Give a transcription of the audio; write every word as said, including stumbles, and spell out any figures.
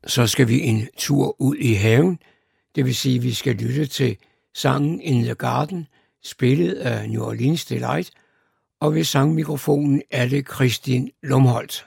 så skal vi en tur ud i haven. Det vil sige, at vi skal lytte til sangen In the Garden, spillet af New Orleans Delight, og ved sangmikrofonen er det Kristin Lumholdt.